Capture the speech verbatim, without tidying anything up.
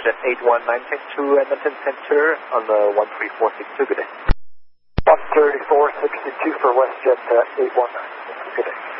WestJet eight one nine six two Edmonton Center on the one three four six two, good day. one three four six two for WestJet uh, eight one nine.